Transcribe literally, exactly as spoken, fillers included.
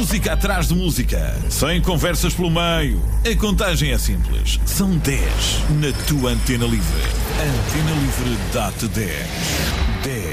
Música atrás de música, sem conversas pelo meio. A contagem é simples. São dez na tua Antena Livre. Antena Livre dá-te dez. dez.